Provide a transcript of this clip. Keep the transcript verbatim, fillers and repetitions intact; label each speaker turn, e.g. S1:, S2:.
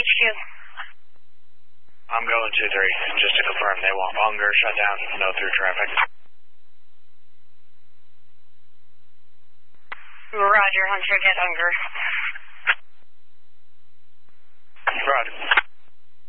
S1: H Q.
S2: I'm going two three, just to confirm they want Unger shut down, no through traffic.
S1: Roger, Hunter, get Unger.
S2: Roger.